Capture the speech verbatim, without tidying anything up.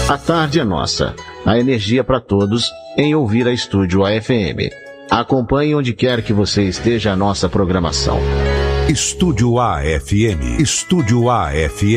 A tarde é nossa. A energia para todos em ouvir a Estúdio A F M. Acompanhe onde quer que você esteja a nossa programação. Estúdio A F M. Estúdio A F M.